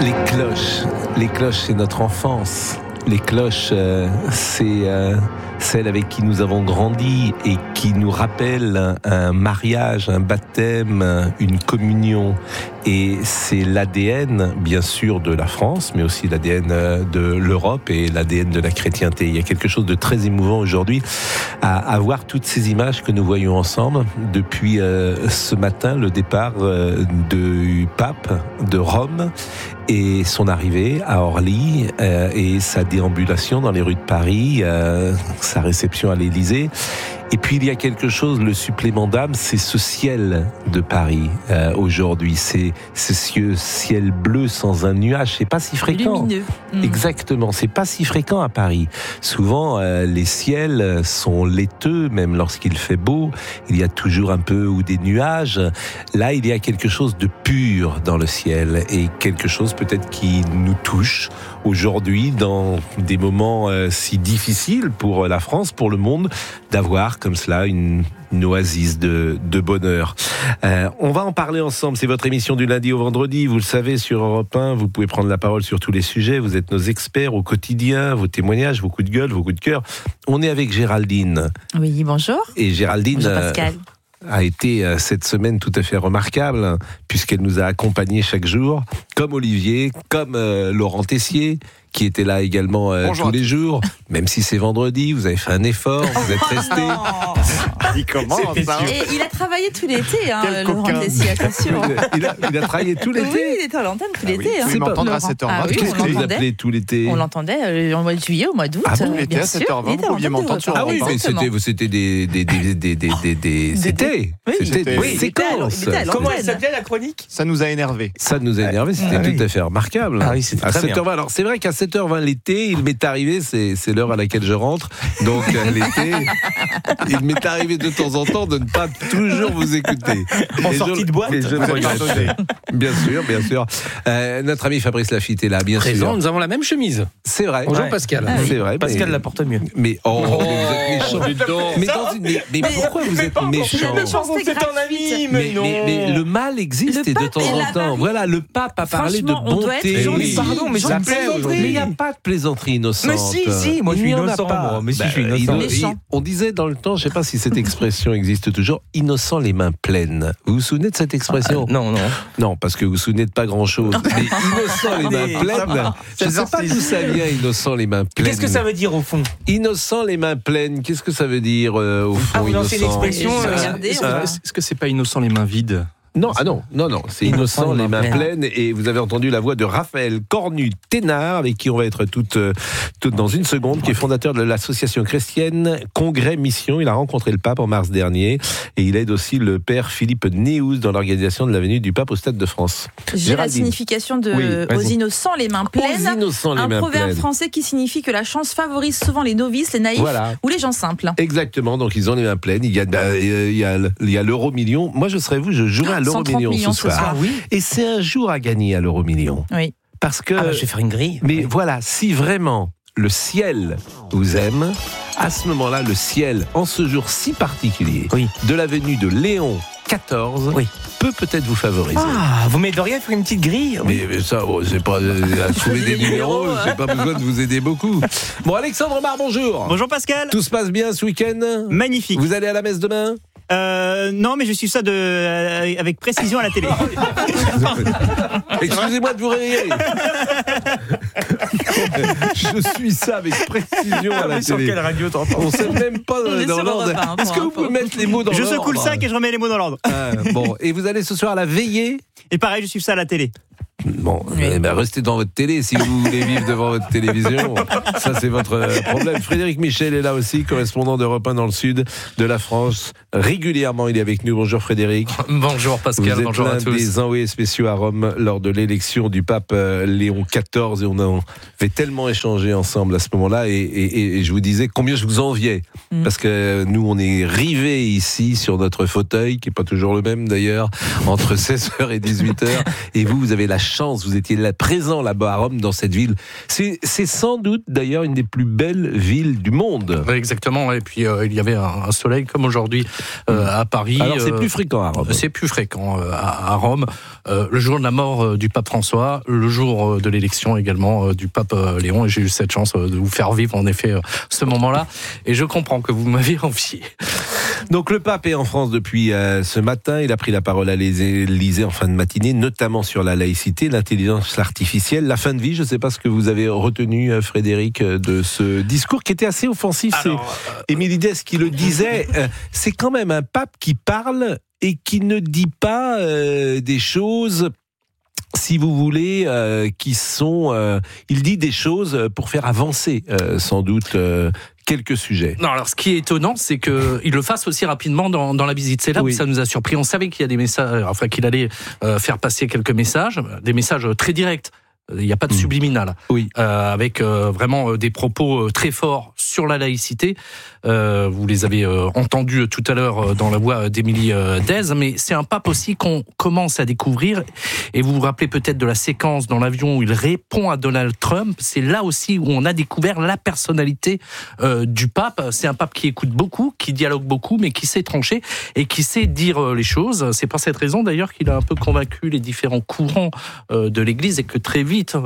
Les cloches, c'est notre enfance. Les cloches, c'est celles avec qui nous avons grandi et qui nous rappellent un mariage, un baptême, une communion. Et c'est l'ADN, bien sûr, de la France, mais aussi l'ADN de l'Europe et l'ADN de la chrétienté. Il y a quelque chose de très émouvant aujourd'hui à voir toutes ces images que nous voyons ensemble depuis ce matin, le départ du pape de Rome et son arrivée à Orly et sa déambulation dans les rues de Paris, sa réception à l'Élysée. Et puis il y a quelque chose, le supplément d'âme, c'est ce ciel de Paris aujourd'hui, c'est ce ciel bleu sans un nuage, c'est pas si fréquent. Lumineux. Exactement, c'est pas si fréquent à Paris. Souvent les ciels sont laiteux, même lorsqu'il fait beau, il y a toujours un peu ou des nuages. Là, il y a quelque chose de pur dans le ciel et quelque chose peut-être qui nous touche aujourd'hui dans des moments si difficiles pour la France, pour le monde, d'avoir comme cela une oasis de bonheur. On va en parler ensemble, c'est votre émission du lundi au vendredi, vous le savez, sur Europe 1, vous pouvez prendre la parole sur tous les sujets, vous êtes nos experts au quotidien, vos témoignages, vos coups de gueule, vos coups de cœur. On est avec Géraldine. Oui, bonjour. Et Géraldine Bonjour Pascal. A été cette semaine tout à fait remarquable, puisqu'elle nous a accompagnés chaque jour, comme Olivier, comme Laurent Tessier, qui était là également tous les jours, même si c'est vendredi, vous avez fait un effort, vous êtes resté. Il commence, hein. Et il a travaillé tout l'été, Laurent Tessier, attention. Il a travaillé tout l'été. Oui, il était à l'antenne tout l'été. Vous pouvez m'entendre à 7h20. Ah oui, Qu'est-ce que vous appelez tout l'été? On l'entendait au mois de juillet, au mois d'août. Ah bon, il était à 7h20, vous pouviez m'entendre sur Ah oui, mais c'était des séquences. Comment elle s'appelait la chronique? Ça nous a énervés. Ça nous a énervé, c'était tout à fait remarquable. Ah oui, c'était à très 7h20. bien. Alors c'est vrai qu'à 7h20 l'été, il m'est arrivé, c'est l'heure à laquelle je rentre, donc l'été, il m'est arrivé de temps en temps de ne pas toujours vous écouter. En sortie de boîte. Et je le regrette. Bien sûr. Notre ami Fabrice Lafitte est là, bien Présent, sûr. nous avons la même chemise. C'est vrai. Bonjour Ouais. Pascal. C'est vrai. Pascal la porte mieux. Mais vous êtes méchant. Mais pourquoi vous êtes méchant? C'est un ami, Mais le mal existe Le et de pape temps et en la temps. Marie. Voilà, le pape a parlé de Franchement, on doit bonté. être gentil. Pardon, mais Ça je plaît plaisante. aujourd'hui. Mais il n'y a pas de plaisanterie innocente. Mais si, moi je suis Il n'y en a innocent, pas. moi. Mais si, je suis innocent. Méchant. On disait dans le temps, je ne sais pas si cette expression existe toujours, innocent les mains pleines. Vous vous souvenez de cette expression? Non. Non, parce que vous vous souvenez de pas grand-chose. Mais innocent les mains pleines, je ne sais pas d'où ça vient, innocent les mains pleines. Qu'est-ce que ça veut dire au fond? Innocent les mains pleines, qu'est-ce que ça veut dire au fond? Ah, vous lancez innocent l'expression. Regardez, Est-ce que c'est pas innocent les mains vides? Non, c'est innocent les mains pleines. Et vous avez entendu la voix de Raphaël Cornu-Ténard, avec qui on va être toutes dans une seconde, qui est fondateur de l'association chrétienne Congrès Mission. Il a rencontré le pape en mars dernier et il aide aussi le père Philippe Néouz dans l'organisation de la venue du pape au Stade de France. J'ai la signification de Oui, aux innocents les mains pleines. Aux innocents les Un mains proverbe pleines. français qui signifie que la chance favorise souvent les novices, les naïfs Voilà. ou les gens simples. Exactement, donc ils ont les mains pleines. Il y a l'euro-million. Moi, je serais vous, je jouerais à 130 l'euro-million millions ce soir. Ah oui. Et c'est un jour à gagner à l'euro-million. Oui. Parce que... Je vais faire une grille. Mais voilà, si vraiment le ciel vous aime, à ce moment-là, le ciel, en ce jour si particulier, Oui. de la venue de Léon XIV, Oui. peut-être vous favoriser. Ah, vous m'aideriez à faire une petite grille? Mais ça, c'est pas à trouver des numéros, j'ai pas besoin de vous aider beaucoup. Bon, Alexandre Mar, bonjour. Bonjour Pascal. Tout se passe bien ce week-end? Magnifique. Vous allez à la messe demain? Non, mais je suis ça avec précision à la télé. Excusez-moi de vous réveiller. Je suis ça avec précision à la Sur télé. quelle radio t'entends? On sait même pas On est dans sur l'ordre. Europe 1, Est-ce que vous pouvez mettre les mots dans Je l'ordre? secoue le sac et je remets les mots dans l'ordre. Bon, et vous allez ce soir à la veillée? Et pareil, je suis ça à la télé. Bon, restez dans votre télé si vous voulez vivre devant votre télévision. Ça, c'est votre problème. Frédéric Michel est là aussi, correspondant d'Europe 1 dans le sud de la France. Régulièrement, il est avec nous. Bonjour Frédéric. Bonjour Pascal, Vous êtes bonjour à l'un tous. des envoyés spéciaux à Rome lors de l'élection du pape Léon XIV et on avait tellement échangé ensemble à ce moment-là et je vous disais combien je vous enviais parce que nous on est rivés ici sur notre fauteuil qui est pas toujours le même d'ailleurs entre 16h et 18h et vous avez la chance chance, vous étiez là, présent là-bas à Rome, dans cette ville. C'est sans doute d'ailleurs une des plus belles villes du monde. Oui, exactement, et puis il y avait un soleil comme aujourd'hui à Paris. Alors c'est plus fréquent à Rome. C'est plus fréquent à Rome. Le jour de la mort du pape François, le jour de l'élection également du pape Léon, et j'ai eu cette chance de vous faire vivre en effet ce moment-là, et je comprends que vous m'avez envié. Donc le pape est en France depuis ce matin, il a pris la parole à l'Élysée en fin de matinée, notamment sur la laïcité, l'intelligence artificielle, la fin de vie. Je ne sais pas ce que vous avez retenu, Frédéric, de ce discours qui était assez offensif. Alors, c'est Émilides qui le disait, c'est quand même un pape qui parle et qui ne dit pas des choses, si vous voulez, qui sont... il dit des choses pour faire avancer, sans doute... quelques sujets. Non, alors ce qui est étonnant, c'est qu'il le fasse aussi rapidement dans la visite. C'est là où ça nous a surpris. On savait qu'il y a des messages, enfin qu'il allait faire passer quelques messages, des messages très directs. Il n'y a pas de subliminal. Oui. Avec vraiment des propos très forts sur la laïcité. Vous les avez entendus tout à l'heure dans la voix d'Émilie Dez, mais c'est un pape aussi qu'on commence à découvrir. Et vous vous rappelez peut-être de la séquence dans l'avion où il répond à Donald Trump. C'est là aussi où on a découvert la personnalité du pape. C'est un pape qui écoute beaucoup, qui dialogue beaucoup, mais qui sait trancher et qui sait dire les choses. C'est par cette raison d'ailleurs qu'il a un peu convaincu les différents courants de l'Église, et que très vite,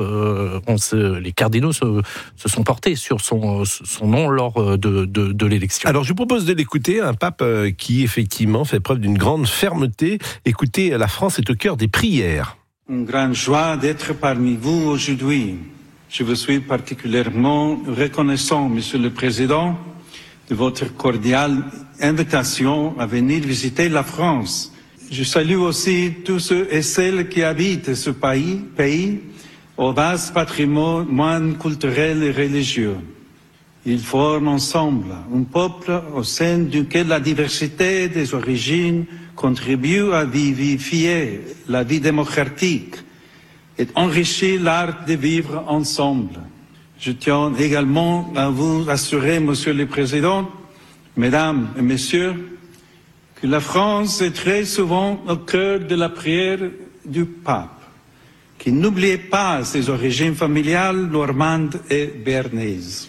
les cardinaux se sont portés sur son nom lors de l'élection. Alors je vous propose de l'écouter, un pape qui effectivement fait preuve d'une grande fermeté. Écoutez, la France est au cœur des prières. Une grande joie d'être parmi vous aujourd'hui. Je vous suis particulièrement reconnaissant, Monsieur le Président, de votre cordiale invitation à venir visiter la France. Je salue aussi tous ceux et celles qui habitent ce pays au vaste patrimoine culturel et religieux. Ils forment ensemble un peuple au sein duquel la diversité des origines contribue à vivifier la vie démocratique et enrichir l'art de vivre ensemble. Je tiens également à vous assurer, Monsieur le Président, Mesdames et Messieurs, que la France est très souvent au cœur de la prière du pape, qui n'oubliait pas ses origines familiales normandes et béarnaises.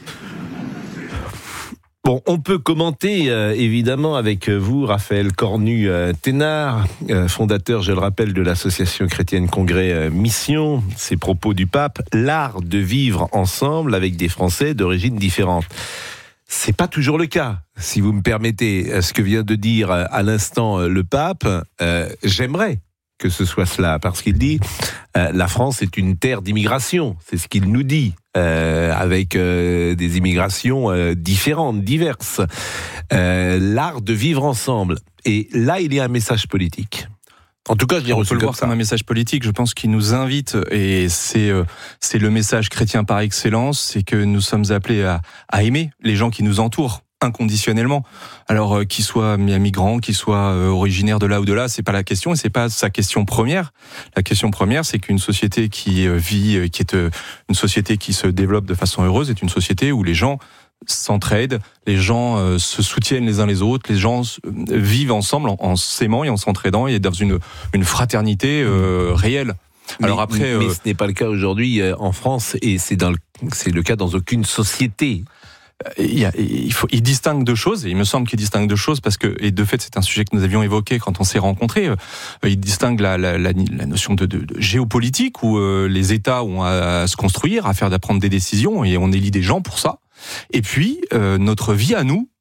Bon, on peut commenter évidemment avec vous, Raphaël Cornu-Thénard, fondateur, je le rappelle, de l'association chrétienne Congrès Mission, ces propos du pape, l'art de vivre ensemble avec des Français d'origines différentes. C'est pas toujours le cas, si vous me permettez, ce que vient de dire à l'instant le pape. J'aimerais que ce soit cela, parce qu'il dit la France est une terre d'immigration, c'est ce qu'il nous dit, avec des immigrations différentes, diverses. L'art de vivre ensemble. Et là, il y a un message politique. En tout cas, je l'ai reçu on peut le voir comme un message politique. Je pense qu'il nous invite, et c'est le message chrétien par excellence, c'est que nous sommes appelés à aimer les gens qui nous entourent inconditionnellement. Alors qu'ils soient migrants, qu'ils soient originaires de là ou de là, c'est pas la question, et c'est pas sa question première. La question première, c'est qu'une société qui vit, qui est une société qui se développe de façon heureuse, est une société où les gens s'entraident, les gens se soutiennent les uns les autres, les gens vivent ensemble en s'aimant et en s'entraidant, et dans une fraternité réelle. Alors après, mais ce n'est pas le cas aujourd'hui en France, et c'est le cas dans aucune société. Il distingue deux choses, et il me semble qu'il distingue deux choses, parce que, et de fait c'est un sujet que nous avions évoqué quand on s'est rencontrés, il distingue la notion de géopolitique, où les États ont à se construire, à prendre des décisions, et on élit des gens pour ça, et puis notre vie à nous,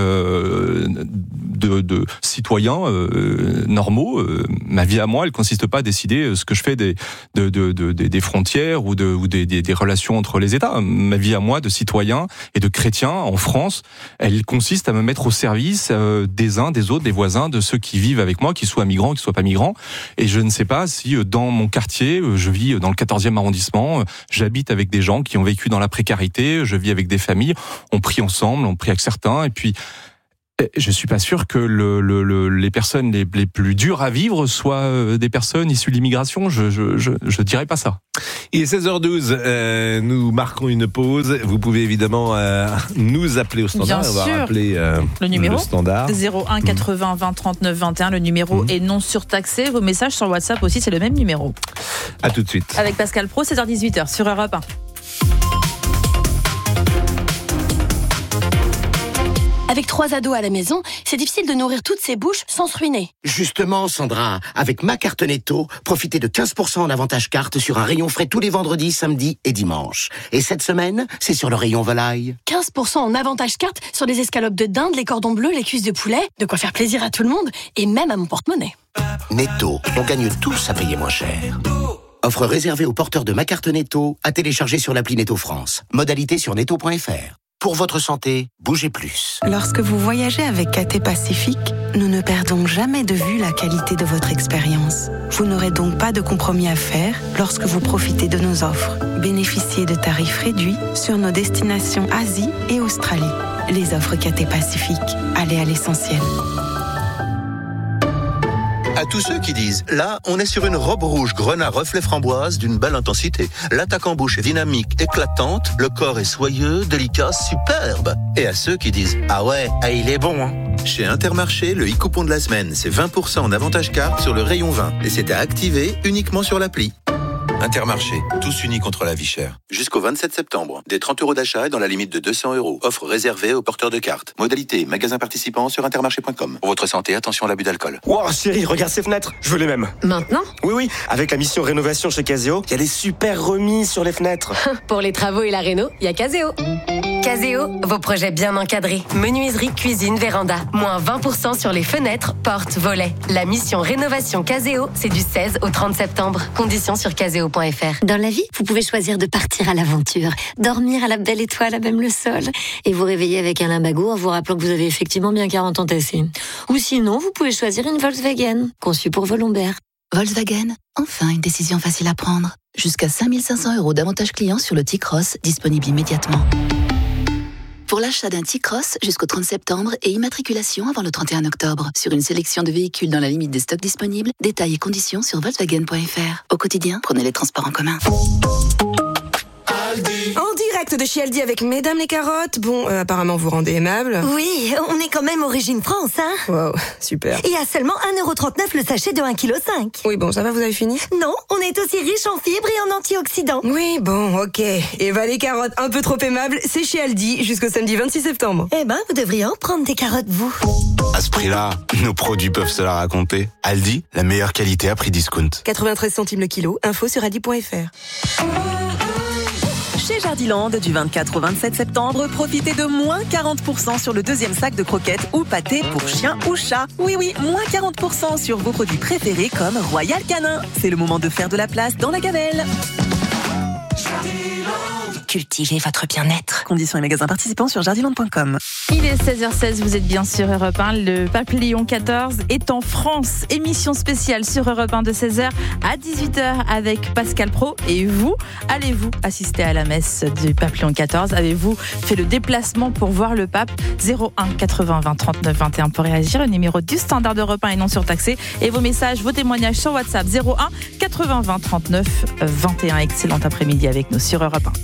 de citoyens normaux. Ma vie à moi, elle consiste pas à décider ce que je fais des frontières ou des relations entre les États. Ma vie à moi de citoyen et de chrétien en France, elle consiste à me mettre au service des uns, des autres, des voisins, de ceux qui vivent avec moi, qu'ils soient migrants, qu'ils soient pas migrants. Et je ne sais pas si dans mon quartier, je vis dans le 14e arrondissement, j'habite avec des gens qui ont vécu dans la précarité, je vis avec des familles, on prie ensemble, on prie avec certains, et puis je suis pas sûr que les personnes les plus dures à vivre soient des personnes issues de l'immigration. Je dirais pas ça. Il est 16h12, nous marquons une pause. Vous pouvez évidemment nous appeler au standard. Bien on va sûr. rappeler le numéro le standard. 01 80 20 39 21. Le numéro est non surtaxé. Vos messages sur WhatsApp aussi, c'est le même numéro. À tout de suite. Avec Pascal Praud, 16h-18h sur Europe 1. Avec 3 ados à la maison, c'est difficile de nourrir toutes ces bouches sans se ruiner. Justement, Sandra, avec ma carte Netto, profitez de 15% en avantage carte sur un rayon frais tous les vendredis, samedis et dimanches. Et cette semaine, c'est sur le rayon volaille. 15% en avantage carte sur les escalopes de dinde, les cordons bleus, les cuisses de poulet. De quoi faire plaisir à tout le monde et même à mon porte-monnaie. Netto, on gagne tous à payer moins cher. Offre réservée aux porteurs de ma carte Netto, à télécharger sur l'appli Netto France. Modalité sur netto.fr. Pour votre santé, bougez plus. Lorsque vous voyagez avec KT Pacifique, nous ne perdons jamais de vue la qualité de votre expérience. Vous n'aurez donc pas de compromis à faire lorsque vous profitez de nos offres. Bénéficiez de tarifs réduits sur nos destinations Asie et Australie. Les offres KT Pacifique, allez à l'essentiel. À tous ceux qui disent, là, on est sur une robe rouge grenat reflet framboise d'une belle intensité. L'attaque en bouche est dynamique, éclatante, le corps est soyeux, délicat, superbe. Et à ceux qui disent, ah ouais, il est bon, hein. Chez Intermarché, le e-coupon de la semaine, c'est 20% en avantage carte sur le rayon 20. Et c'est à activer uniquement sur l'appli. Intermarché, tous unis contre la vie chère. Jusqu'au 27 septembre, des 30 € d'achat et dans la limite de 200 €. Offre réservée aux porteurs de cartes. Modalité, magasin participant sur intermarché.com. Pour votre santé, attention à l'abus d'alcool. Wow, chérie, regarde ces fenêtres, je veux les mêmes. Maintenant ? Oui, avec la mission rénovation chez Caseo, il y a des super remises sur les fenêtres. Pour les travaux et la réno, il y a Caseo. Caseo, vos projets bien encadrés. Menuiserie, cuisine, véranda. Moins 20% sur les fenêtres, portes, volets. La mission rénovation Caseo, c'est du 16 au 30 septembre. Conditions sur caseo.fr. Dans la vie, vous pouvez choisir de partir à l'aventure, dormir à la belle étoile, à même le sol, et vous réveiller avec un lumbago en vous rappelant que vous avez effectivement bien 40 ans tassés. Ou sinon, vous pouvez choisir une Volkswagen, conçue pour vos lombaires. Volkswagen, enfin une décision facile à prendre. Jusqu'à 5 500 € d'avantages clients sur le T-Cross, disponible immédiatement. Pour l'achat d'un T-Cross jusqu'au 30 septembre et immatriculation avant le 31 octobre. Sur une sélection de véhicules dans la limite des stocks disponibles, détails et conditions sur Volkswagen.fr. Au quotidien, prenez les transports en commun. En direct de chez Aldi avec Mesdames les carottes. Bon, apparemment vous rendez aimable. Oui, on est quand même origine France, hein. Wow, super. Et à seulement 1,39 € le sachet de 1,5 kg. Oui, bon, ça va, vous avez fini? Non, on est aussi riche en fibres et en antioxydants. Oui, bon, ok. Eva les carottes, un peu trop aimables, c'est chez Aldi jusqu'au samedi 26 septembre. Eh ben, vous devriez en prendre des carottes, vous. À ce prix-là, nos produits peuvent se la raconter. Aldi, la meilleure qualité à prix discount. 93 centimes le kilo, info sur aldi.fr. Chez Jardiland, du 24 au 27 septembre, profitez de moins 40% sur le deuxième sac de croquettes ou pâtés pour chien ou chat. Oui, moins 40% sur vos produits préférés comme Royal Canin. C'est le moment de faire de la place dans la gamelle. Cultivez votre bien-être. Conditions et magasins participants sur jardiland.com. Il est 16h16, vous êtes bien sur Europe 1. Le Pape Léon XIV est en France. Émission spéciale sur Europe 1 de 16h à 18h avec Pascal Praud. Et vous, allez-vous assister à la messe du Pape Léon XIV? Avez-vous fait le déplacement pour voir le pape? 01 80 20 39 21 pour réagir. Le numéro du standard d'Europe 1 est non surtaxé. Et vos messages, vos témoignages sur WhatsApp 01 80 20 39 21. Excellent après-midi avec nous sur Europe 1.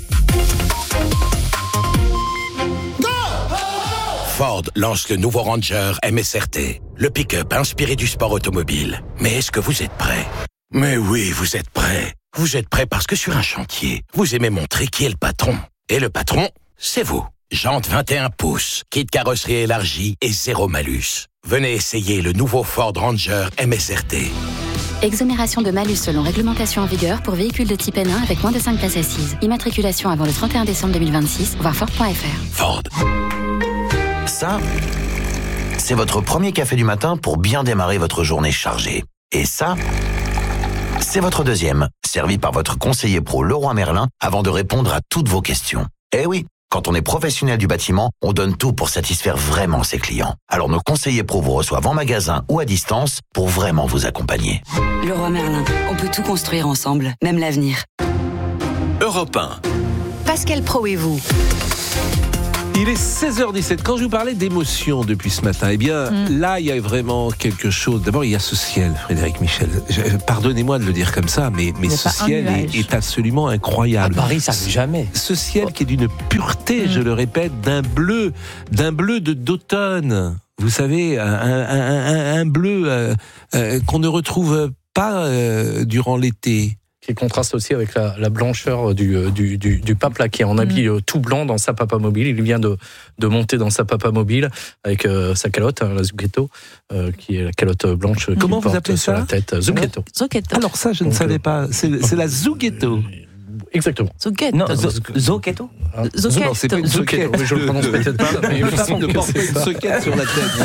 Ford lance le nouveau Ranger MSRT, le pick-up inspiré du sport automobile. Mais est-ce que vous êtes prêts? Mais oui, vous êtes prêts. Vous êtes prêts parce que sur un chantier, vous aimez montrer qui est le patron. Et le patron, c'est vous. Jantes 21 pouces, kit carrosserie élargie et zéro malus. Venez essayer le nouveau Ford Ranger MSRT. Exonération de malus selon réglementation en vigueur pour véhicules de type N1 avec moins de 5 places assises. Immatriculation avant le 31 décembre 2026, voir Ford.fr. Ford. Ça, c'est votre premier café du matin pour bien démarrer votre journée chargée. Et ça, c'est votre deuxième, servi par votre conseiller pro Leroy Merlin avant de répondre à toutes vos questions. Eh oui, quand on est professionnel du bâtiment, on donne tout pour satisfaire vraiment ses clients. Alors nos conseillers pro vous reçoivent en magasin ou à distance pour vraiment vous accompagner. Leroy Merlin, on peut tout construire ensemble, même l'avenir. Europe 1. Pascal Praud et vous. Il est 16h17. Quand je vous parlais d'émotion depuis ce matin, eh bien, là, il y a vraiment quelque chose. D'abord, il y a ce ciel, Frédéric Michel. Pardonnez-moi de le dire comme ça, mais ce ciel est absolument incroyable. À Paris, ça ne jamais. Ce ciel qui est d'une pureté, je le répète, d'un bleu d'automne. Vous savez, un bleu qu'on ne retrouve pas durant l'été. Qui contraste aussi avec la blancheur du pape là, qui est en habit tout blanc dans sa papamobile. Il vient de monter dans sa papamobile avec sa calotte, la Zucchetto, qui est la calotte blanche. Comment vous appelez ça sur la tête? Zucchetto. Alors ça, je ne savais pas. C'est la Zucchetto. Exactement. Zucchetto. Non, Zucchetto. Non, c'est pas une Zucchetto. Mais je le prononce peut-être pas. Mais il me semble de que porter c'est une ça. soquette sur la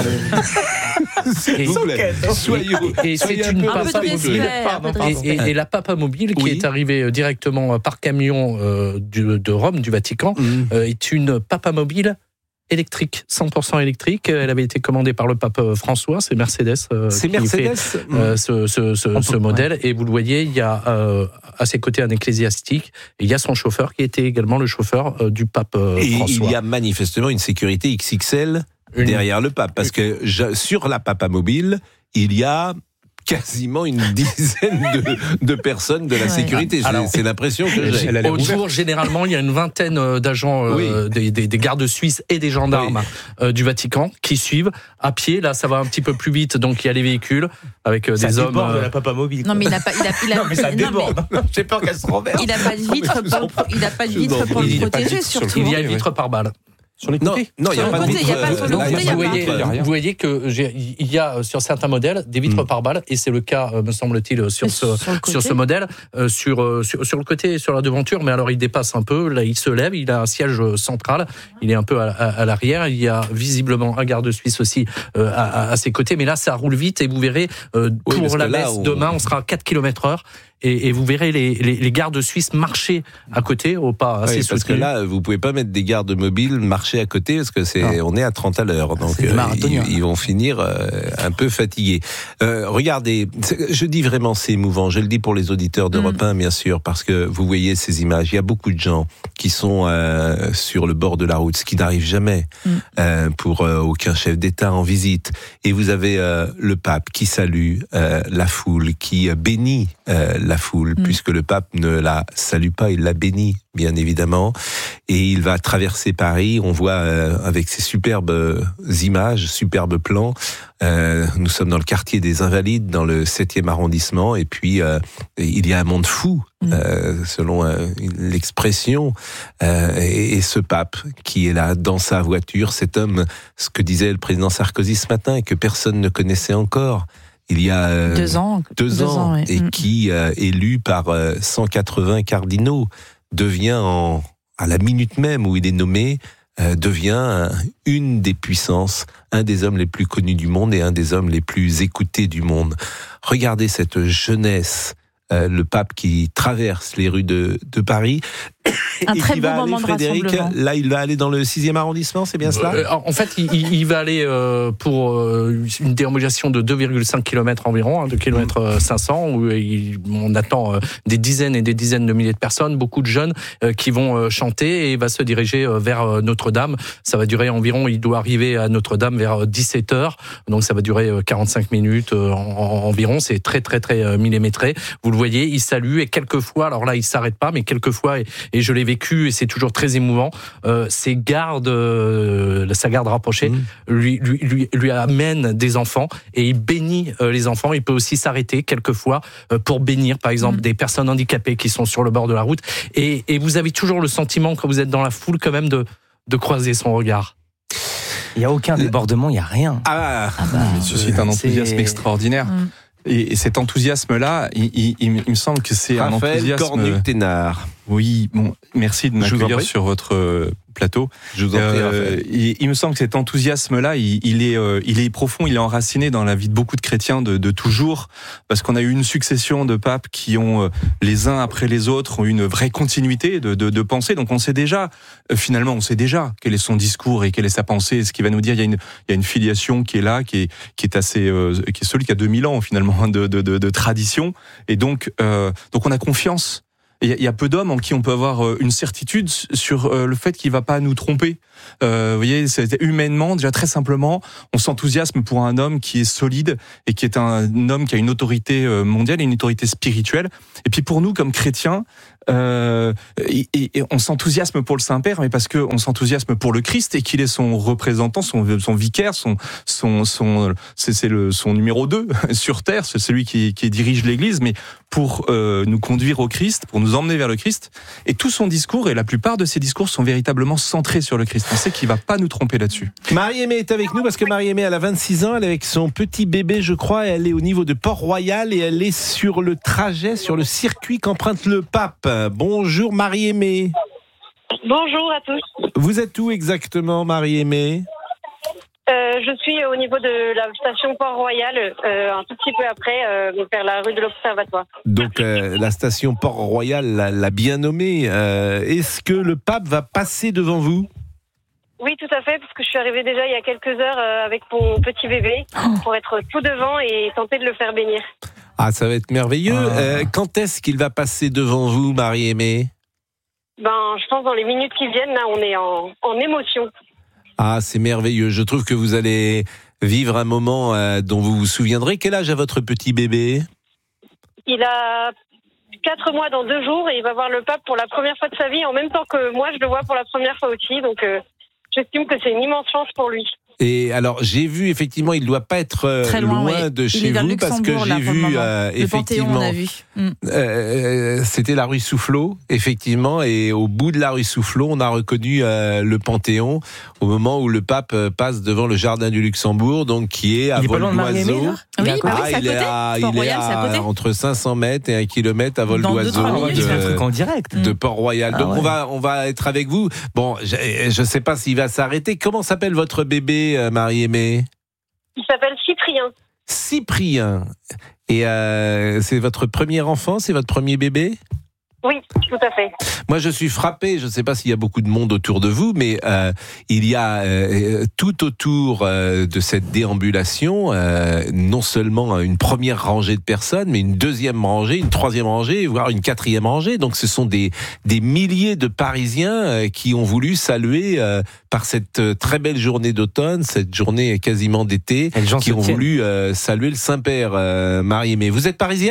tête. S'il vous plaît. Et c'est une papamobile. Et la papamobile qui est arrivée directement par camion de Rome, du Vatican, est une papamobile électrique, 100% électrique. Elle avait été commandée par le pape François. C'est Mercedes c'est qui Mercedes fait ce modèle. Et vous le voyez, il y a à ses côtés un ecclésiastique. Et il y a son chauffeur qui était également le chauffeur du pape François. Et il y a manifestement une sécurité XXL derrière le pape. Parce que sur la papamobile, il y a quasiment une dizaine de personnes de la sécurité. C'est l'impression que j'ai. Au jour, généralement, il y a une vingtaine d'agents des gardes suisses et des gendarmes du Vatican qui suivent à pied. Là, ça va un petit peu plus vite, donc il y a les véhicules avec des hommes. Ça déborde de la papamobile. Non, mais il n'a pas. Non, mais ça déborde. J'ai peur qu'elle se renverse. Il n'a pas de vitre pour le protéger, surtout. Il y a une vitre par balle. Sur les côtés. Non, il n'y a pas de vitre. Vous voyez qu'il y a sur certains modèles des vitres par balle, et c'est le cas, me semble-t-il, sur ce modèle, sur le côté, sur la devanture, mais alors il dépasse un peu, là il se lève, il a un siège central, il est un peu à l'arrière, il y a visiblement un garde suisse aussi à ses côtés, mais là ça roule vite, et vous verrez, pour la messe demain, on sera à 4 km/h. Et vous verrez les gardes suisses marcher à côté au pas assez soutenu. Parce que là, vous pouvez pas mettre des gardes mobiles marcher à côté parce que on est à 30 à l'heure. Donc ils vont finir un peu fatigués. Regardez, je dis vraiment c'est émouvant. Je le dis pour les auditeurs d'Europe 1 bien sûr, parce que vous voyez ces images. Il y a beaucoup de gens qui sont sur le bord de la route, ce qui n'arrive jamais pour aucun chef d'État en visite. Et vous avez le pape qui salue la foule, qui bénit la foule, puisque le pape ne la salue pas, il la bénit, bien évidemment. Et il va traverser Paris, on voit avec ces superbes images, superbes plans, nous sommes dans le quartier des Invalides, dans le 7e arrondissement, et puis il y a un monde fou, selon l'expression, et ce pape qui est là dans sa voiture, cet homme, ce que disait le président Sarkozy ce matin, que personne ne connaissait encore, il y a 2 ans, et qui, élu par 180 cardinaux, devient à la minute même où il est nommé, devient une des puissances, un des hommes les plus connus du monde et un des hommes les plus écoutés du monde. Regardez cette jeunesse, le pape qui traverse les rues de Paris. Un très beau moment de Frédéric, rassemblement. là, il va aller dans le 6e arrondissement, c'est bien cela En fait, il va aller pour une déambulation de 2,5 km environ, 2 km 500, où on attend des dizaines et des dizaines de milliers de personnes, beaucoup de jeunes qui vont chanter, et va se diriger vers Notre-Dame. Ça va durer environ, il doit arriver à Notre-Dame vers 17h, donc ça va durer 45 minutes environ, c'est très très très millimétré. Vous le voyez, il salue, et quelquefois, alors là il s'arrête pas, mais quelquefois, et je l'ai vécu, et c'est toujours très émouvant, sa garde rapprochée lui amène des enfants, et il bénit les enfants. Il peut aussi s'arrêter quelquefois pour bénir, par exemple, des personnes handicapées qui sont sur le bord de la route, et vous avez toujours le sentiment, quand vous êtes dans la foule, quand même de croiser son regard. Il n'y a aucun débordement, il n'y a rien. Il suscite un enthousiasme extraordinaire. Et cet enthousiasme-là, il me semble que c'est un enthousiasme... Raphaël Cornu-Ténard. Oui, bon, merci de m'accueillir sur votre plateau. Je vous en prie, Raphaël. Il me semble que cet enthousiasme-là, il est profond, il est enraciné dans la vie de beaucoup de chrétiens de toujours, parce qu'on a eu une succession de papes qui ont, les uns après les autres, ont une vraie continuité de pensée. Donc on sait déjà, finalement, quel est son discours et quelle est sa pensée, ce qu'il va nous dire. Il y a une filiation qui est là, qui est assez, qui est celui qui a 2000 ans finalement de tradition, et donc on a confiance. il y a peu d'hommes en qui on peut avoir une certitude sur le fait qu'il va pas nous tromper. Vous voyez, c'est humainement, déjà très simplement, on s'enthousiasme pour un homme qui est solide et qui est un homme qui a une autorité mondiale et une autorité spirituelle. Et puis pour nous, comme chrétiens, et on s'enthousiasme pour le Saint-Père, mais parce que on s'enthousiasme pour le Christ et qu'il est son représentant, son vicaire, c'est son numéro 2 sur terre, c'est celui qui dirige l'Église, mais pour nous conduire au Christ, pour nous emmener vers le Christ. Et tout son discours, et la plupart de ses discours sont véritablement centrés sur le Christ. On sait qu'il va pas nous tromper là-dessus. Marie-Aimée est avec nous parce que Marie-Aimée, elle a 26 ans, elle est avec son petit bébé, je crois, et elle est au niveau de Port-Royal et elle est sur le trajet, sur le circuit qu'emprunte le pape. Bonjour Marie-Aimée. Bonjour à tous. Vous êtes où exactement, Marie-Aimée ? Je suis au niveau de la station Port-Royal, un tout petit peu après, vers la rue de l'Observatoire. Donc la station Port-Royal l'a bien nommée. Est-ce que le pape va passer devant vous ? Oui, tout à fait, parce que je suis arrivée déjà il y a quelques heures avec mon petit bébé pour être tout devant et tenter de le faire bénir. Ah, ça va être merveilleux. Quand est-ce qu'il va passer devant vous, Marie-Aimée ? Je pense dans les minutes qui viennent, là, on est en émotion. Ah, c'est merveilleux. Je trouve que vous allez vivre un moment dont vous vous souviendrez. Quel âge a votre petit bébé ? Il a 4 mois dans 2 jours et il va voir le pape pour la première fois de sa vie, en même temps que moi, je le vois pour la première fois aussi. Donc, j'estime que c'est une immense chance pour lui. Et alors, j'ai vu, effectivement, il ne doit pas être très loin de chez vous, parce que j'ai vu, effectivement, on a vu. C'était la rue Soufflot, effectivement, et au bout de la rue Soufflot, on a reconnu le Panthéon, au moment où le pape passe devant le jardin du Luxembourg, donc qui est à vol d'oiseau. Oui, il est à entre 500 mètres et 1 kilomètre à vol d'oiseau de Port-Royal. Donc on va être avec vous. Bon, je ne sais pas s'il va s'arrêter. Comment s'appelle votre bébé, Marie-Aimée ? Il s'appelle Cyprien. Cyprien. Et c'est votre premier enfant, c'est votre premier bébé ? Oui, tout à fait. Moi, je suis frappé, je ne sais pas s'il y a beaucoup de monde autour de vous, mais il y a tout autour de cette déambulation, non seulement une première rangée de personnes, mais une deuxième rangée, une troisième rangée, voire une quatrième rangée. Donc, ce sont des milliers de Parisiens qui ont voulu saluer, par cette très belle journée d'automne, cette journée quasiment d'été, qui ont voulu saluer le Saint-Père. Marie-Aimée, vous êtes parisienne ?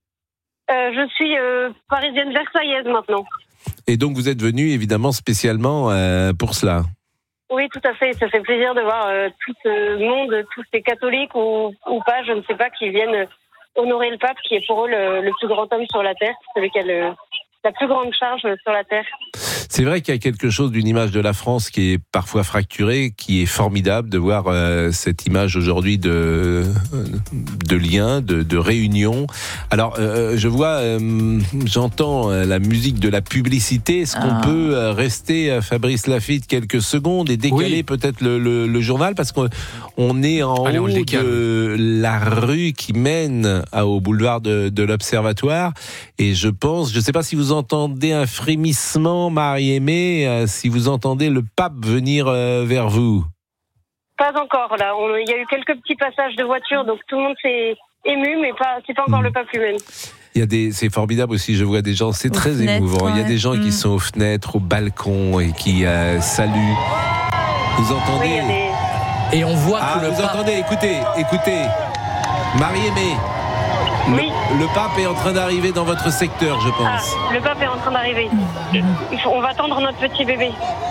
Je suis parisienne versaillaise maintenant. Et donc vous êtes venue évidemment spécialement pour cela. Oui, tout à fait. Ça fait plaisir de voir tout ce monde, tous ces catholiques ou pas, je ne sais pas, qui viennent honorer le pape, qui est pour eux le plus grand homme sur la terre, celui qui a la plus grande charge sur la terre. C'est vrai qu'il y a quelque chose d'une image de la France qui est parfois fracturée, qui est formidable de voir cette image aujourd'hui de lien, de réunion. Alors, je vois, j'entends la musique de la publicité. Est-ce qu'on peut rester, Fabrice Lafitte, quelques secondes et décaler peut-être le journal, parce qu'on est en haut de la rue qui mène au boulevard de l'Observatoire, et je ne sais pas si vous entendez un frémissement, Marie-Aimée, si vous entendez le pape venir vers vous. Pas encore, là. Il y a eu quelques petits passages de voitures, donc tout le monde s'est ému, mais c'est pas encore le pape lui-même. C'est formidable aussi, je vois des gens, c'est très émouvant. Il y a des gens qui sont aux fenêtres, au balcon et qui saluent. Vous entendez ? Oui, Et on voit que vous entendez, écoutez. Marie-Aimée. Oui. Le pape est en train d'arriver dans votre secteur, je pense. Le pape est en train d'arriver. On va attendre notre petit bébé.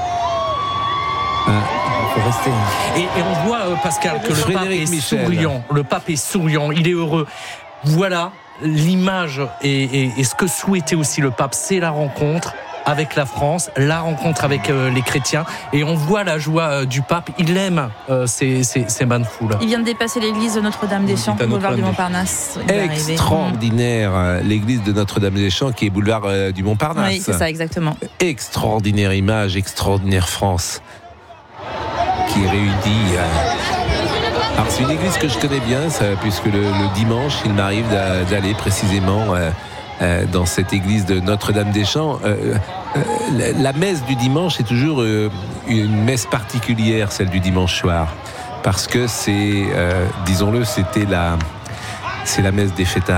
Il faut rester. Et on voit, Pascal, que le pape est souriant. Le pape est souriant, il est heureux. Voilà l'image et ce que souhaitait aussi le pape, c'est la rencontre avec la France, la rencontre avec les chrétiens, et on voit la joie du pape. Il aime ces bains de foule. Il vient de dépasser l'église de Notre-Dame-des-Champs, boulevard du Montparnasse. Extraordinaire, l'église de Notre-Dame-des-Champs qui est boulevard du Montparnasse. Oui, c'est ça, exactement. Extraordinaire image, extraordinaire France qui réunit. Alors c'est une église que je connais bien, puisque le dimanche, il m'arrive d'aller précisément dans cette église de Notre-Dame-des-Champs. La messe du dimanche est toujours une messe particulière, celle du dimanche soir, parce que c'est, disons-le, c'est la messe des fêtards.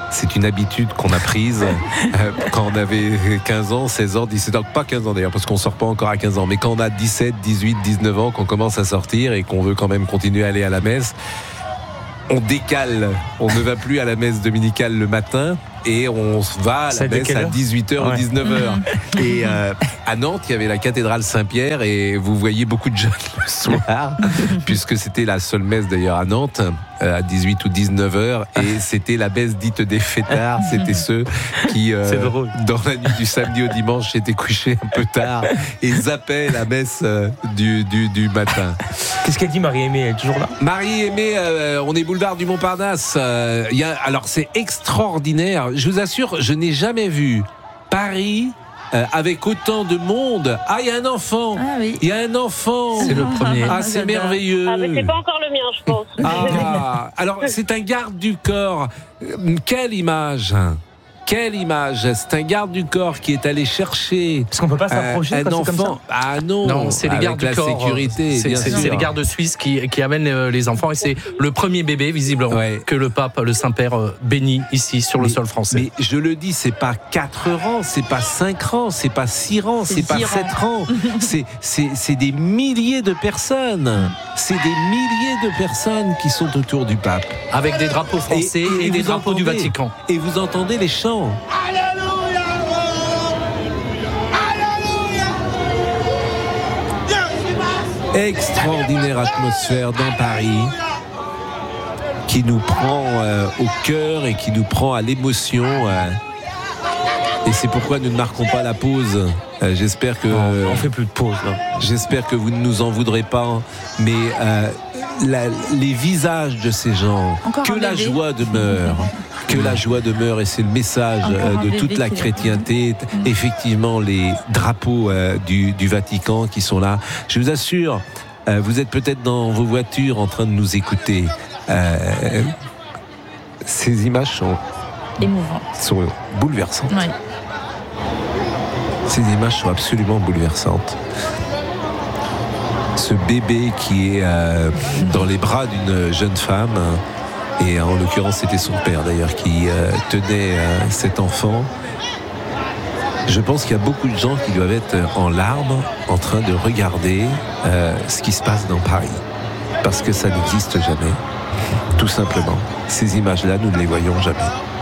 c'est une habitude qu'on a prise quand on avait 15 ans, 16 ans, 17 ans, pas 15 ans d'ailleurs, parce qu'on sort pas encore à 15 ans, mais quand on a 17, 18, 19 ans, qu'on commence à sortir et qu'on veut quand même continuer à aller à la messe, on décale, on ne va plus à la messe dominicale le matin et on va à la messe à 18h ou 19h. Et à Nantes, il y avait la cathédrale Saint-Pierre et vous voyez beaucoup de jeunes le soir, puisque c'était la seule messe d'ailleurs à Nantes, à 18 ou 19h, et c'était la messe dite des fêtards. C'était ceux qui, dans la nuit du samedi au dimanche, s'étaient couchés un peu tard et zappaient la messe du matin. Qu'est-ce qu'elle dit, Marie-Aimée? Elle est toujours là? Marie-Aimée, on est boulevard du Montparnasse. Alors c'est extraordinaire. Je vous assure, je n'ai jamais vu Paris avec autant de monde. Ah, il y a un enfant. Ah, oui. Il y a un enfant. C'est le premier. Ah, c'est merveilleux. Ah, mais c'est pas encore le mien, je pense. Ah, alors c'est un garde du corps. Quelle image! Quelle image! C'est un garde du corps qui est allé chercher. Parce qu'on peut pas s'approcher un quand enfant. c'est comme ça. Ah non, non, c'est les gardes du corps. Sécurité, c'est les gardes suisses qui amènent les enfants, et c'est le premier bébé visiblement que le pape, le Saint-Père, bénit ici sur le sol français. Mais je le dis, c'est pas 4 rangs, c'est pas 5 rangs, c'est pas 6 rangs, c'est pas 7 rangs. C'est des milliers de personnes. C'est des milliers de personnes qui sont autour du pape. Avec des drapeaux français et des drapeaux du Vatican. Et vous entendez les chants. Extraordinaire atmosphère dans Paris qui nous prend au cœur et qui nous prend à l'émotion. Et c'est pourquoi nous ne marquons pas la pause. J'espère que on fait plus de pause. Là. J'espère que vous ne nous en voudrez pas, mais les visages de ces gens, que la joie demeure. Que la joie demeure, et c'est le message de toute la chrétienté. Effectivement, les drapeaux du Vatican qui sont là. Je vous assure, vous êtes peut-être dans vos voitures en train de nous écouter. Ces images sont émouvantes, sont bouleversantes. Ouais. Ces images sont absolument bouleversantes. Ce bébé qui est dans les bras d'une jeune femme. Et en l'occurrence, c'était son père d'ailleurs qui tenait cet enfant. Je pense qu'il y a beaucoup de gens qui doivent être en larmes en train de regarder ce qui se passe dans Paris. Parce que ça n'existe jamais. Tout simplement. Ces images-là, nous ne les voyons jamais.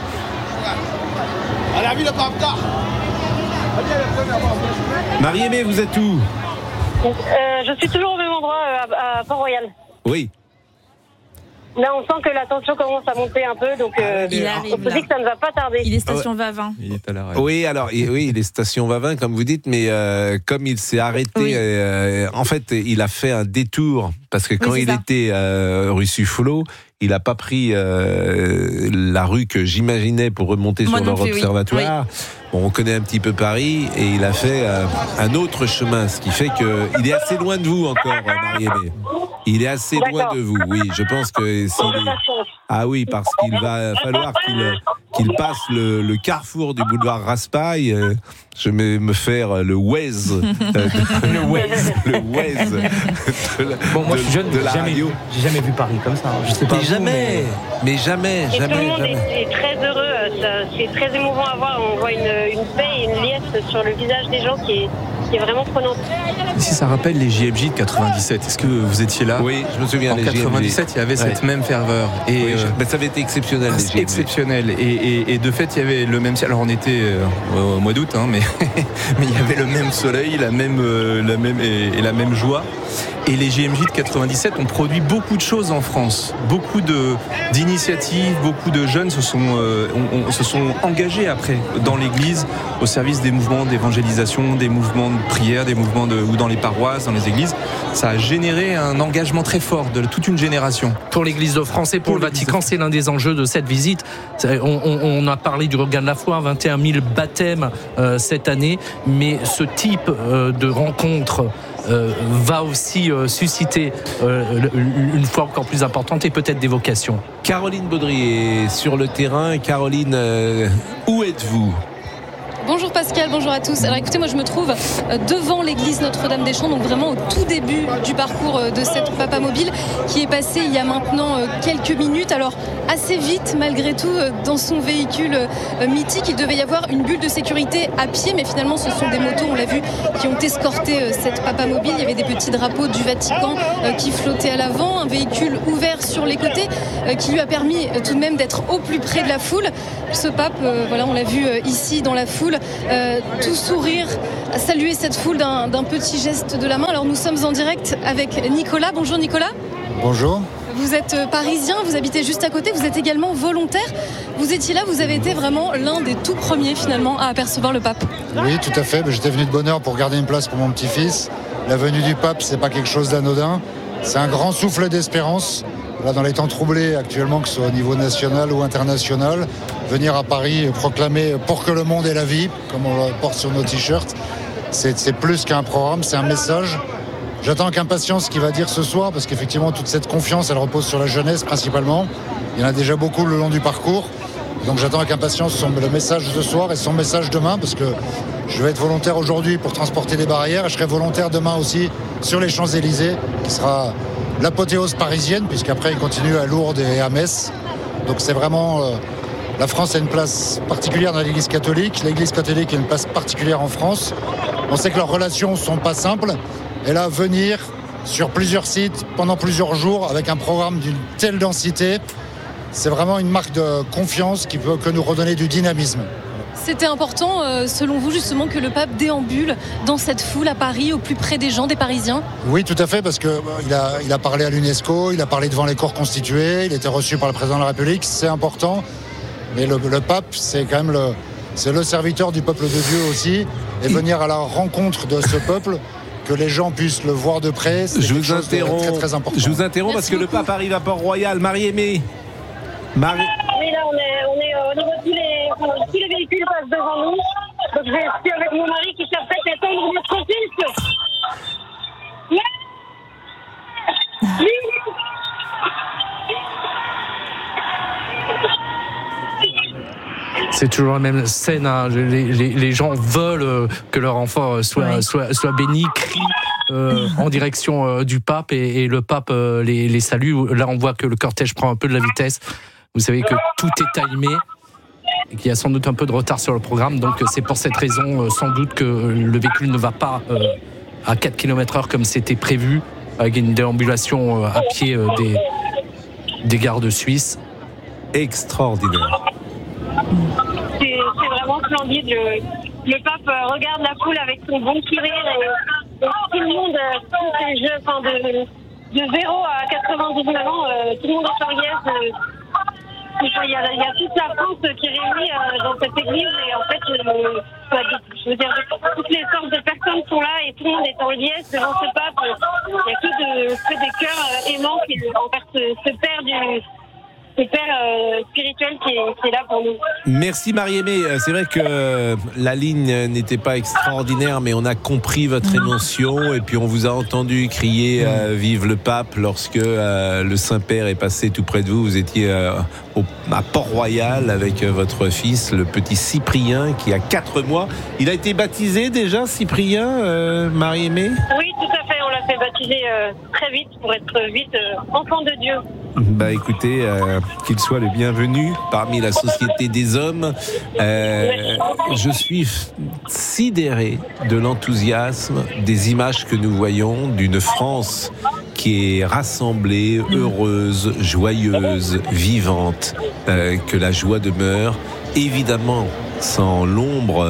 Marie-Aimée, vous êtes où? Je suis toujours au même endroit, à Port-Royal. Oui. Là, on sent que la tension commence à monter un peu, donc on se dit que ça ne va pas tarder. Il est station Vavin. Il est à l'arrêt. Oui, alors, il est station Vavin, comme vous dites, mais comme il s'est arrêté, en fait, il a fait un détour, parce que quand il était rue Sufflot, il n'a pas pris la rue que j'imaginais pour remonter sur leur observatoire. Oui. Bon, on connaît un petit peu Paris, et il a fait un autre chemin, ce qui fait qu'il est assez loin de vous encore, Marie-Aimée. Il est assez loin de vous, oui. Je pense que ah oui, parce qu'il va falloir qu'il passe le carrefour du boulevard Raspail. Je vais me faire le Waze. Le Waze. Bon, moi je suis jeune, j'ai jamais vu Paris comme ça. Je sais pas. Mais jamais. Et tout le monde est très heureux. C'est très émouvant à voir. On voit une paix et une liesse sur le visage des gens qui est vraiment prenante. Si ça rappelle les JMJ de 97, est-ce que vous étiez là? Oui, je me souvien. En 97, il y avait cette même ferveur. Et mais ça avait été exceptionnel. Exceptionnel. Et de fait, il y avait le même ciel. Alors on était au mois d'août, mais il y avait le même soleil, la même joie. Et les JMJ de 97 ont produit beaucoup de choses en France, beaucoup d'initiatives, beaucoup de jeunes se sont engagés après dans l'Église au service des mouvements d'évangélisation, des mouvements de prière, des mouvements ou dans les paroisses, dans les églises. Ça a généré un engagement très fort de toute une génération. Pour l'Église de France et pour le Vatican, c'est l'un des enjeux de cette visite. On a parlé du regain de la foi, 21 000 baptêmes cette année, mais ce type de rencontre va aussi susciter une foi encore plus importante et peut-être des vocations. Caroline Baudry est sur le terrain. Caroline, où êtes-vous? Bonjour Pascal, bonjour à tous. Alors écoutez, moi je me trouve devant l'église Notre-Dame-des-Champs, donc vraiment au tout début du parcours de cette Papa Mobile qui est passée il y a maintenant quelques minutes. Alors assez vite malgré tout dans son véhicule mythique, il devait y avoir une bulle de sécurité à pied, mais finalement ce sont des motos, on l'a vu, qui ont escorté cette Papa Mobile. Il y avait des petits drapeaux du Vatican qui flottaient à l'avant, un véhicule ouvert sur les côtés qui lui a permis tout de même d'être au plus près de la foule. Ce pape, voilà, on l'a vu ici dans la foule, tout sourire, saluer cette foule d'un petit geste de la main. Alors nous sommes en direct avec Nicolas. Bonjour Nicolas. Bonjour. Vous êtes parisien, vous habitez juste à côté, vous êtes également volontaire. Vous étiez là, vous avez été vraiment l'un des tout premiers finalement à apercevoir le pape. Oui, tout à fait. J'étais venu de bonne heure pour garder une place pour mon petit-fils. La venue du pape, c'est pas quelque chose d'anodin. C'est un grand souffle d'espérance. Là, dans les temps troublés actuellement, que ce soit au niveau national ou international, venir à Paris proclamer pour que le monde ait la vie, comme on le porte sur nos t-shirts, c'est plus qu'un programme, c'est un message. J'attends avec impatience ce qu'il va dire ce soir, parce qu'effectivement, toute cette confiance, elle repose sur la jeunesse principalement. Il y en a déjà beaucoup le long du parcours. Donc j'attends avec impatience le message de ce soir et son message demain, parce que je vais être volontaire aujourd'hui pour transporter des barrières, et je serai volontaire demain aussi sur les Champs-Élysées, qui sera l'apothéose parisienne, puisqu'après il continue à Lourdes et à Metz. Donc c'est vraiment... la France a une place particulière dans l'Église catholique. L'Église catholique a une place particulière en France. On sait que leurs relations ne sont pas simples. Et là, venir sur plusieurs sites pendant plusieurs jours avec un programme d'une telle densité, c'est vraiment une marque de confiance qui peut que nous redonner du dynamisme. C'était important, selon vous, justement, que le pape déambule dans cette foule à Paris, au plus près des gens, des Parisiens? Oui, tout à fait, parce qu'il a parlé à l'UNESCO, il a parlé devant les corps constitués, il était reçu par le président de la République, c'est important. Mais le pape, c'est quand même le serviteur du peuple de Dieu aussi. Et venir à la rencontre de ce peuple, que les gens puissent le voir de près, c'est quelque chose de très très important. Je vous interromps parce que le pape arrive à Port-Royal. Marie-Aimée. Oui, là, on est au niveau de tous les véhicules passent devant nous. Donc, je suis avec mon mari qui s'apprête à attendre notre fils. Oui. C'est toujours la même scène, hein. Les gens veulent que leur enfant soit béni, crient en direction du pape et le pape les salue. Là, on voit que le cortège prend un peu de la vitesse. Vous savez que tout est timé et qu'il y a sans doute un peu de retard sur le programme. Donc c'est pour cette raison sans doute que le véhicule ne va pas à 4 km/h comme c'était prévu, avec une déambulation à pied des gardes suisses. Extraordinaire. C'est vraiment splendide. Le pape regarde la foule avec son bon sourire et tout le monde, tous ces jeux, de 0 à 99 ans, tout le monde est en liesse. Il y a toute la France qui est réunie dans cette église et en fait, je veux dire, toutes les sortes de personnes sont là et tout le monde est en liesse devant ce pape. Il y a que des cœurs aimants envers ce père spirituel qui est là pour nous. Merci Marie-Aimée. C'est vrai que la ligne n'était pas extraordinaire, mais on a compris votre émotion et puis on vous a entendu crier vive le pape lorsque le Saint-Père est passé tout près de vous. Vous étiez à Port-Royal avec votre fils, le petit Cyprien, qui a 4 mois. Il a été baptisé déjà, Cyprien, Marie-Aimée? Oui, tout à fait. On l'a fait baptiser très vite pour être vite enfant de Dieu. Bah écoutez, qu'il soit le bienvenu parmi la société des hommes. Je suis sidéré de l'enthousiasme des images que nous voyons d'une France qui est rassemblée, heureuse, joyeuse, vivante, que la joie demeure, évidemment sans l'ombre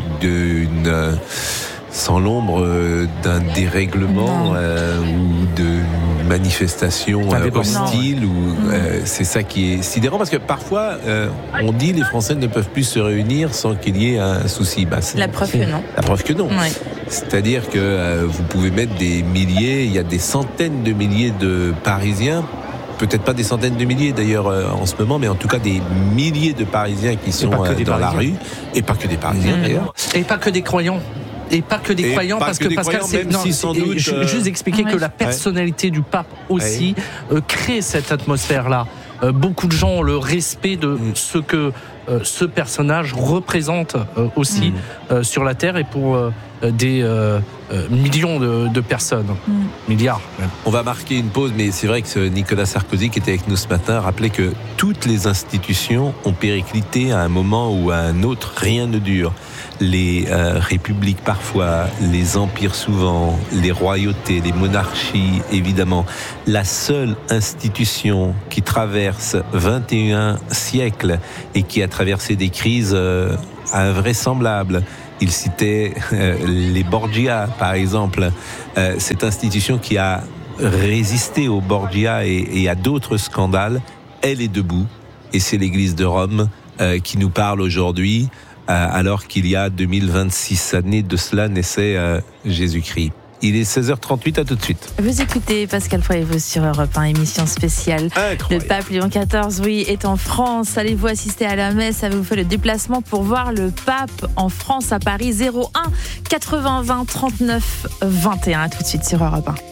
d'un dérèglement ou de manifestation hostile. C'est ça qui est sidérant, parce que parfois on dit les Français ne peuvent plus se réunir sans qu'il y ait un souci. La preuve que non. La preuve que non. Oui. C'est-à-dire que vous pouvez mettre des milliers, il y a des centaines de milliers de Parisiens, peut-être pas des centaines de milliers d'ailleurs en ce moment, mais en tout cas des milliers de Parisiens qui sont dans la rue, et pas que des Parisiens d'ailleurs. Et pas que des croyants. Et pas que des croyants, parce que Pascal, juste expliquer que la personnalité du pape aussi crée cette atmosphère-là. Beaucoup de gens ont le respect de ce que ce personnage représente aussi sur la Terre et pour des millions de personnes, milliards même. On va marquer une pause, mais c'est vrai que Nicolas Sarkozy, qui était avec nous ce matin, rappelait que toutes les institutions ont périclité à un moment ou à un autre. Rien ne dure. Les républiques parfois, les empires souvent, les royautés, les monarchies évidemment. La seule institution qui traverse 21 siècles et qui a traversé des crises invraisemblables. Il citait les Borgia par exemple, cette institution qui a résisté aux Borgia et à d'autres scandales, elle est debout et c'est l'Église de Rome qui nous parle aujourd'hui. Alors qu'il y a 2026 années de cela naissait Jésus-Christ. Il est 16h38, à tout de suite. Vous écoutez Pascal Pro et vous sur Europe 1, émission spéciale. Incroyable. Le pape Léon XIV, oui, est en France. Allez-vous assister à la messe? Avez-vous fait le déplacement pour voir le pape en France, à Paris? 01 80 20 39 21. À tout de suite sur Europe 1.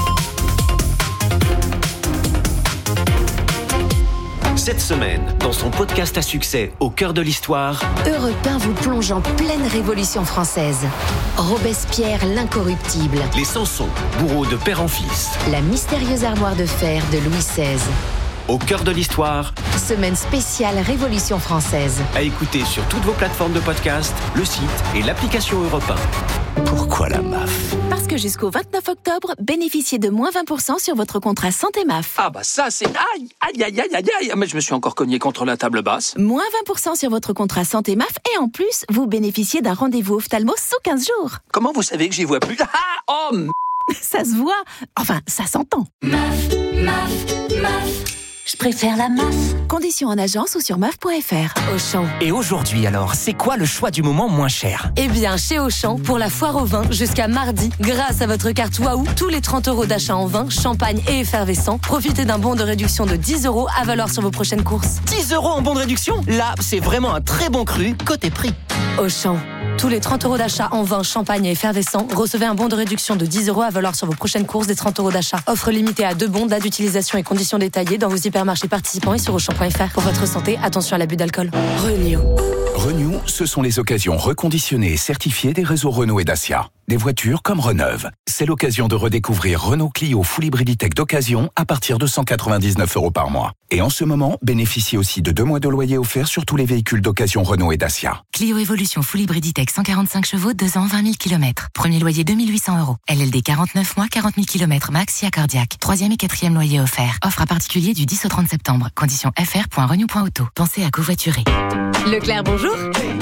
Cette semaine, dans son podcast à succès Au cœur de l'histoire, Europe 1 vous plonge en pleine Révolution française. Robespierre l'incorruptible. les Samson, bourreaux de père en fils. La mystérieuse armoire de fer de Louis XVI. Au cœur de l'histoire, Semaine spéciale Révolution française. à écouter sur toutes vos plateformes de podcast, le site et l'application Europe 1. Pourquoi la MAF? Parce que jusqu'au 29 octobre, bénéficiez de moins 20% sur votre contrat santé MAF. Ah bah ça c'est... Aïe, aïe, aïe, aïe, aïe, aïe. Mais je me suis encore cogné contre la table basse. Moins 20% sur votre contrat santé MAF et en plus, vous bénéficiez d'un rendez-vous ophtalmo sous 15 jours. Comment vous savez que j'y vois plus? Ah, oh, Ça se voit, enfin ça s'entend. MAF, MAF, MAF. Je préfère la MAF. Conditions en agence ou sur MAF.fr. Auchan. Et aujourd'hui alors, c'est quoi le choix du moment moins cher? Eh bien, chez Auchan, pour la foire au vin, jusqu'à mardi, grâce à votre carte Waouh, tous les 30 € d'achat en vin, champagne et effervescent, profitez d'un bon de réduction de 10 € à valoir sur vos prochaines courses. 10 € en bon de réduction? Là, c'est vraiment un très bon cru côté prix. Auchan. Tous les 30 € d'achat en vin, champagne et effervescent, recevez un bon de réduction de 10 € à valoir sur vos prochaines courses des 30 € d'achat. Offre limitée à 2 bons, date d'utilisation et conditions détaillées dans vos hypermarchés participants et sur Auchan.fr. Pour votre santé, attention à l'abus d'alcool. Renew. Renew, ce sont les occasions reconditionnées et certifiées des réseaux Renault et Dacia. Des voitures comme Reneuve. C'est l'occasion de redécouvrir Renault Clio Full Hybrid E-Tech d'occasion à partir de 199 € par mois. Et en ce moment, bénéficiez aussi de 2 mois de loyer offerts sur tous les véhicules d'occasion Renault et Dacia. Clio Evolution Full Hybrid E-Tech 145 chevaux, 2 ans, 20 000 km. Premier loyer 2 800 €. LLD 49 mois, 40 000 km max, SIA cardiaque. 3e et 4e loyer offert. Offre à particulier du 10 au 30 septembre. Conditions fr.renew.auto. Pensez à covoiturer. Leclerc, bonjour.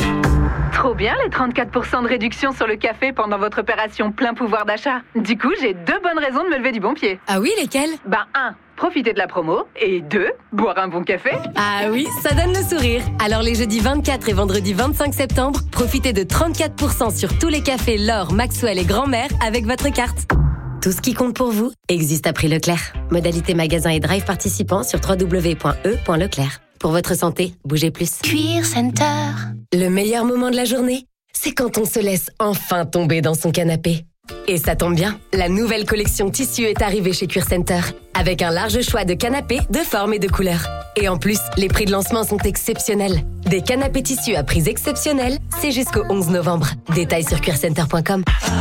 Trop bien les 34% de réduction sur le café pendant votre opération plein pouvoir d'achat. Du coup, j'ai 2 bonnes raisons de me lever du bon pied. Ah oui, lesquelles? 1, profiter de la promo. Et 2, boire un bon café. Ah oui, ça donne le sourire. Alors les jeudis 24 et vendredi 25 septembre, profitez de 34% sur tous les cafés L'Or, Maxwell et Grand-Mère avec votre carte. Tout ce qui compte pour vous existe à prix Leclerc. Modalité magasin et drive participants sur www.e.leclerc. Pour votre santé, bougez plus. Cuir Center. Le meilleur moment de la journée, c'est quand on se laisse enfin tomber dans son canapé. Et ça tombe bien, la nouvelle collection tissu est arrivée chez Cuir Center, avec un large choix de canapés de formes et de couleurs. Et en plus, les prix de lancement sont exceptionnels. Des canapés tissus à prix exceptionnels, c'est jusqu'au 11 novembre. Détails sur cuircenter.com.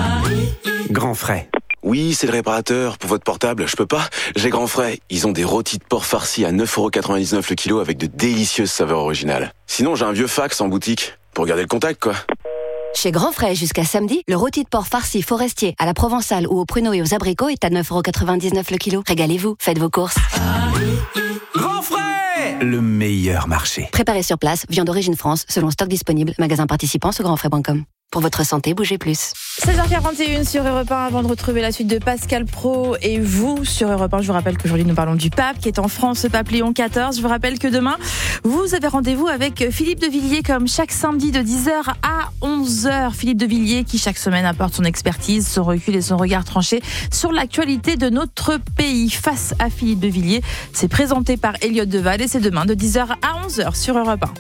Grand Frais. Oui, c'est le réparateur. Pour votre portable, je peux pas. J'ai Grand Frais. Ils ont des rôtis de porc farcis à 9,99 € le kilo avec de délicieuses saveurs originales. Sinon, j'ai un vieux fax en boutique. Pour garder le contact, quoi. Chez Grand Frais, jusqu'à samedi, le rôti de porc farci forestier à la provençale ou au pruneau et aux abricots est à 9,99 € le kilo. Régalez-vous, faites vos courses. Grand Frais, le meilleur marché. Préparé sur place, viande d'origine France, selon stock disponible, magasin participant sur grandfrais.com. Pour votre santé, bougez plus. 16h41 sur Europe 1, avant de retrouver la suite de Pascal Pro et vous sur Europe 1. Je vous rappelle qu'aujourd'hui nous parlons du pape qui est en France, le pape Léon XIV. Je vous rappelle que demain, vous avez rendez-vous avec Philippe de Villiers comme chaque samedi de 10h à 11h. Philippe de Villiers qui chaque semaine apporte son expertise, son recul et son regard tranché sur l'actualité de notre pays. Face à Philippe de Villiers, c'est présenté par Elliott Deval et c'est demain de 10h à 11h sur Europe 1.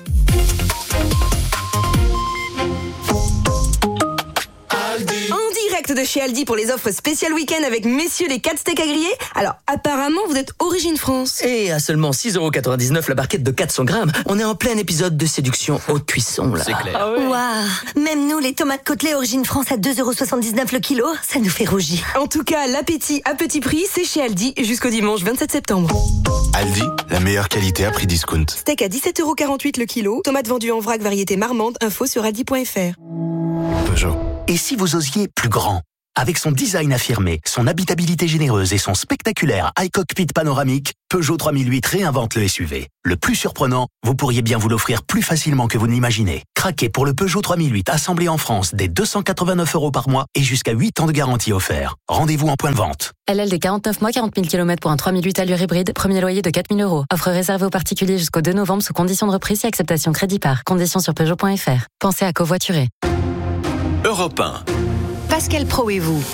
de chez Aldi pour les offres spéciales week-end avec messieurs les 4 steaks à griller. Alors, apparemment, vous êtes origine France. Et à seulement 6,99€ la barquette de 400 grammes, on est en plein épisode de séduction haute cuisson, là. C'est clair. Ah ouais. Waouh. Même nous, les tomates côtelées origine France à 2,79€ le kilo, ça nous fait rougir. En tout cas, l'appétit à petit prix, c'est chez Aldi jusqu'au dimanche 27 septembre. Aldi, la meilleure qualité à prix discount. Steak à 17,48€ le kilo, tomates vendues en vrac variété marmande, info sur aldi.fr. Peugeot. Et si vous osiez plus grand? Avec son design affirmé, son habitabilité généreuse et son spectaculaire iCockpit panoramique, Peugeot 3008 réinvente le SUV. Le plus surprenant, vous pourriez bien vous l'offrir plus facilement que vous ne l'imaginez. Craquez pour le Peugeot 3008 assemblé en France dès 289€ par mois et jusqu'à 8 ans de garantie offert. Rendez-vous en point de vente. LLD 49 mois, 40 000 km pour un 3008 allure hybride, premier loyer de 4 000 €. Offre réservée aux particuliers jusqu'au 2 novembre sous condition de reprise et acceptation crédit par. Conditions sur Peugeot.fr. Pensez à covoiturer. Europe 1. Pascal Pro et vous,